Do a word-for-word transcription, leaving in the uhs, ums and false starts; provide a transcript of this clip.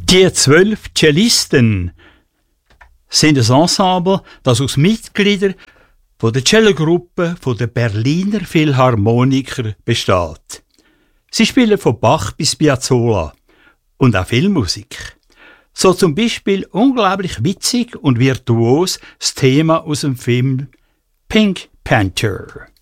Die zwölf Cellisten sind ein Ensemble, das aus Mitgliedern von der Cellogruppe der Berliner Philharmoniker besteht. Sie spielen von Bach bis Piazzolla und auch Filmmusik. So zum Beispiel unglaublich witzig und virtuos das Thema aus dem Film Pink Panther.